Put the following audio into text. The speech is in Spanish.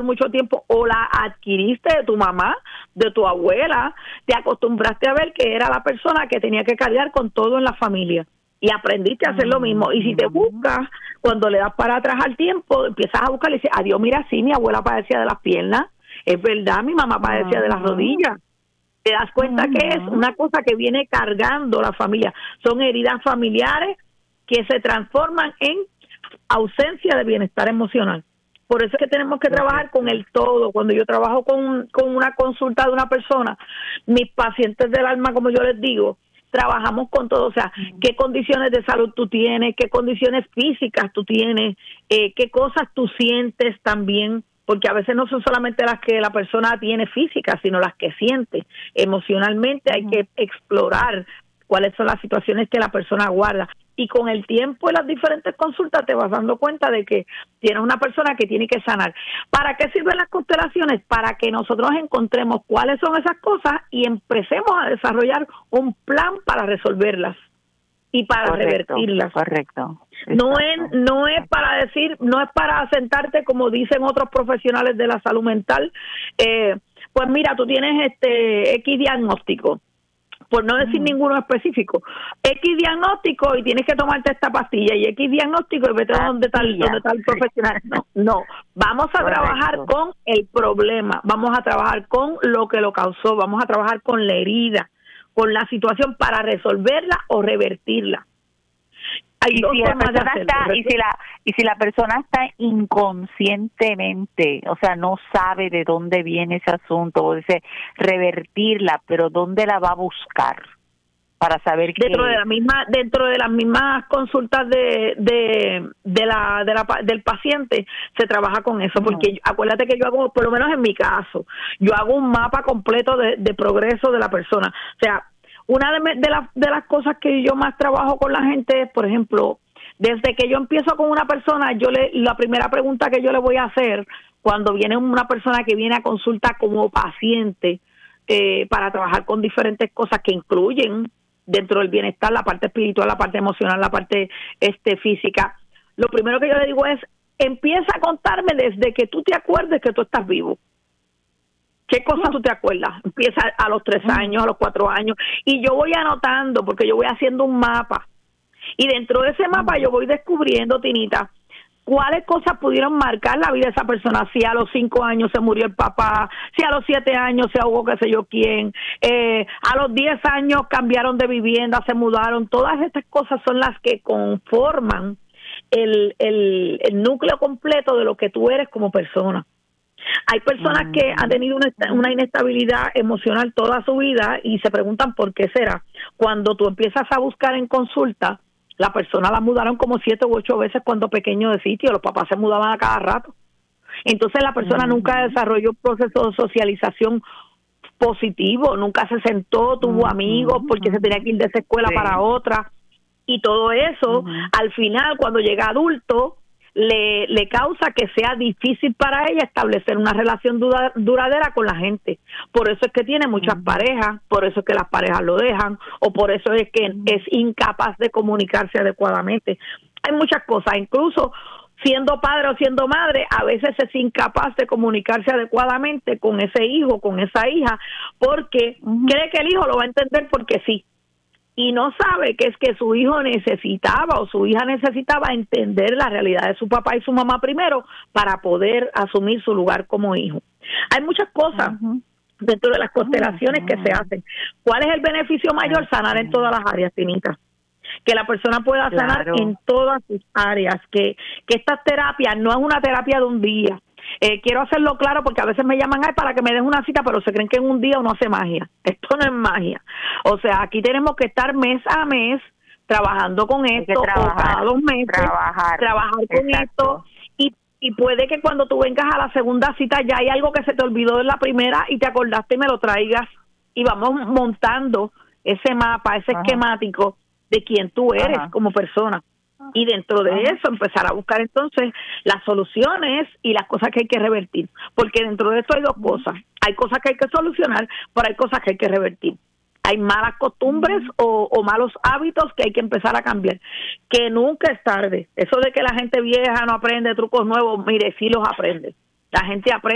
mucho tiempo o la adquiriste de tu mamá, de tu abuela, te acostumbraste a ver que era la persona que tenía que cargar con todo en la familia y aprendiste a hacer lo mismo. Y si te buscas, cuando le das para atrás al tiempo, empiezas a buscar y dices, adiós, mira, sí, mi abuela padecía de las piernas, es verdad, mi mamá padecía de las rodillas. Te das cuenta que es una cosa que viene cargando la familia. Son heridas familiares que se transforman en ausencia de bienestar emocional. Por eso es que tenemos que trabajar con el todo. Cuando yo trabajo con una consulta de una persona, mis pacientes del alma, como yo les digo, trabajamos con todo. O sea, qué condiciones de salud tú tienes, qué condiciones físicas tú tienes, qué cosas tú sientes también, porque a veces no son solamente las que la persona tiene físicas, sino las que siente. Emocionalmente hay que explorar cuáles son las situaciones que la persona guarda. Y con el tiempo y las diferentes consultas te vas dando cuenta de que tienes una persona que tiene que sanar. ¿Para qué sirven las constelaciones? Para que nosotros encontremos cuáles son esas cosas y empecemos a desarrollar un plan para resolverlas y para revertirlas. Correcto. No es para decir, no es para sentarte como dicen otros profesionales de la salud mental, pues mira, tú tienes X diagnóstico, por no decir ninguno específico, X diagnóstico y tienes que tomarte esta pastilla y X diagnóstico y vete a dónde está el profesional. No, vamos a trabajar con el problema, vamos a trabajar con lo que lo causó, vamos a trabajar con la herida, con la situación para resolverla o revertirla. Y si la persona está inconscientemente, o sea, no sabe de dónde viene ese asunto, o dice revertirla, pero ¿dónde la va a buscar para saber que dentro de las mismas consultas del paciente se trabaja con eso? Porque acuérdate que yo hago, por lo menos en mi caso, yo hago un mapa completo de progreso de la persona. O sea, una de las cosas que yo más trabajo con la gente es, por ejemplo, desde que yo empiezo con una persona, la primera pregunta que yo le voy a hacer cuando viene una persona que viene a consulta como paciente para trabajar con diferentes cosas que incluyen dentro del bienestar la parte espiritual, la parte emocional, la parte física, lo primero que yo le digo es, empieza a contarme desde que tú te acuerdes que tú estás vivo. ¿Qué cosas tú te acuerdas? Empieza a los 3 años, a los 4 años, y yo voy anotando, porque yo voy haciendo un mapa, y dentro de ese mapa yo voy descubriendo, Tinita, cuáles cosas pudieron marcar la vida de esa persona, si a los 5 años se murió el papá, si a los 7 años se ahogó qué sé yo quién, a los 10 años cambiaron de vivienda, se mudaron, todas estas cosas son las que conforman el núcleo completo de lo que tú eres como persona. Hay personas que han tenido una inestabilidad emocional toda su vida y se preguntan por qué será. Cuando tú empiezas a buscar en consulta, la persona la mudaron como 7 u 8 veces cuando pequeño de sitio, los papás se mudaban a cada rato. Entonces la persona nunca desarrolló un proceso de socialización positivo, nunca se sentó, tuvo amigos porque se tenía que ir de esa escuela para otra, y todo eso, al final, cuando llega adulto, le causa que sea difícil para ella establecer una relación duradera con la gente. Por eso es que tiene muchas parejas, por eso es que las parejas lo dejan, o por eso es que es incapaz de comunicarse adecuadamente. Hay muchas cosas, incluso siendo padre o siendo madre, a veces es incapaz de comunicarse adecuadamente con ese hijo, con esa hija, porque cree que el hijo lo va a entender porque sí. Y no sabe que es que su hijo necesitaba o su hija necesitaba entender la realidad de su papá y su mamá primero para poder asumir su lugar como hijo. Hay muchas cosas dentro de las constelaciones que se hacen. ¿Cuál es el beneficio mayor? Sanar en todas las áreas, Tinita. Que la persona pueda sanar en todas sus áreas. Que esta terapia no es una terapia de un día. Quiero hacerlo claro porque a veces me llaman para que me den una cita, pero se creen que en un día uno hace magia. Esto no es magia. O sea, aquí tenemos que estar mes a mes trabajando con esto, o cada 2 meses trabajar con esto, y puede que cuando tú vengas a la segunda cita ya hay algo que se te olvidó de la primera y te acordaste y me lo traigas, y vamos montando ese mapa, ese esquemático de quién tú eres como persona. Y dentro de eso empezar a buscar entonces las soluciones y las cosas que hay que revertir, porque dentro de esto hay 2 cosas, hay cosas que hay que solucionar, pero hay cosas que hay que revertir. Hay malas costumbres o malos hábitos que hay que empezar a cambiar, que nunca es tarde. Eso de que la gente vieja no aprende trucos nuevos, mire, sí los aprende, la gente aprende.